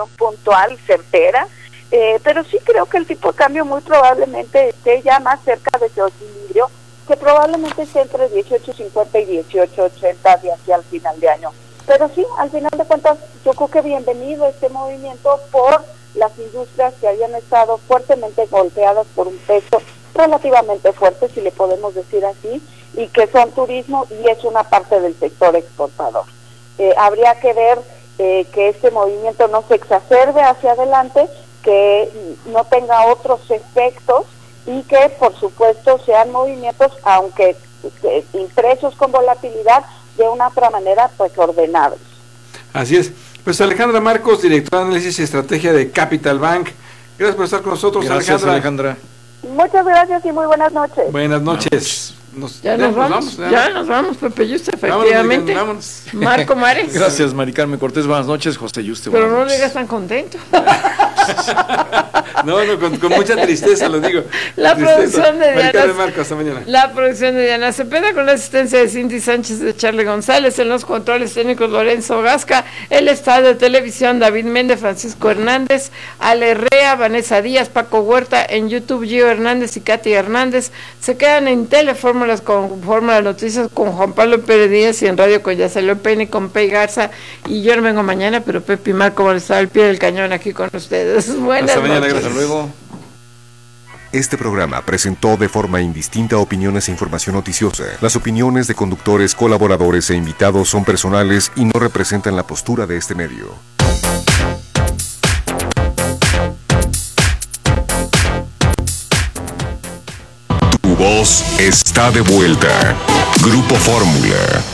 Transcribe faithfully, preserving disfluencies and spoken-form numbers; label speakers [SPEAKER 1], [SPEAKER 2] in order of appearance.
[SPEAKER 1] información puntual, certera, eh, pero sí creo que el tipo de cambio muy probablemente esté ya más cerca de ese equilibrio, que probablemente esté entre dieciocho cincuenta y dieciocho ochenta de aquí al final de año. Pero sí, al final de cuentas, yo creo que bienvenido este movimiento por las industrias que habían estado fuertemente golpeadas por un peso relativamente fuerte, si le podemos decir así, y que son turismo y es una parte del sector exportador. Eh, habría que ver eh, que este movimiento no se exacerbe hacia adelante, que no tenga otros efectos y que, por supuesto, sean movimientos, aunque eh, impresos con volatilidad, de una otra manera, pues ordenados.
[SPEAKER 2] Así es. Pues Alejandra Marcos, directora de Análisis y Estrategia de Capital Bank. Gracias por estar con nosotros,
[SPEAKER 3] Gracias,
[SPEAKER 2] Alejandra.
[SPEAKER 3] Alejandra.
[SPEAKER 1] Muchas gracias y muy buenas noches.
[SPEAKER 2] Buenas noches. Nos,
[SPEAKER 4] ya, ya nos vamos, vamos ya. ya nos vamos, Pepe Yuste, efectivamente.
[SPEAKER 2] Vámonos, vámonos.
[SPEAKER 4] Marco Mares.
[SPEAKER 3] Gracias, Mari Carmen Cortés, buenas noches. José Yuste,
[SPEAKER 4] pero no le digas tan contento.
[SPEAKER 2] No, no, con, con mucha tristeza lo digo.
[SPEAKER 4] La tristeza. producción de Diana
[SPEAKER 2] Marco, hasta mañana.
[SPEAKER 4] La producción de Diana Cepeda, con la asistencia de Cindy Sánchez, de Charlie González, en los controles técnicos Lorenzo Gasca, el estado de televisión David Méndez, Francisco Hernández, Ale Rea, Vanessa Díaz, Paco Huerta, en YouTube Gio Hernández y Katy Hernández. Se quedan en Telefórmulas con Fórmula Noticias con Juan Pablo Pérez Díaz, y en Radio con Yacelio Peine, con Pei Garza, y yo no vengo mañana, pero Pepe y Marco van a estar al pie del cañón aquí con ustedes. Buenas
[SPEAKER 2] Hasta mañana,
[SPEAKER 4] noches.
[SPEAKER 2] gracias.
[SPEAKER 3] Luego.
[SPEAKER 5] Este programa presentó de forma indistinta opiniones e información noticiosa. Las opiniones de conductores, colaboradores e invitados son personales y no representan la postura de este medio. Tu voz está de vuelta. Grupo Fórmula.